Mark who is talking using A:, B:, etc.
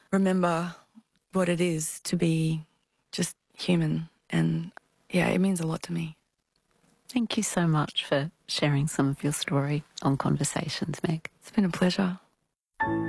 A: remember what it is to be just human. And yeah, it means a lot to me.
B: Thank you so much for sharing some of your story on Conversations, Meg.
A: It's been a pleasure.